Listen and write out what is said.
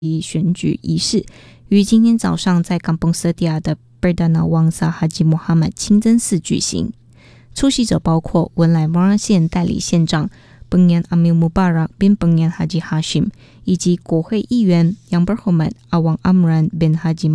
选举仪式于今天早上在Kampung Setia的 Perdana Wangsa Haji Muhammad 清真寺举行。出席者包括文莱摩尔县代理县长 Pengen Amil Mubarak bin Pengen Haji Hashim 以及国会议员 Yang Berhormat Awang Amran bin Haji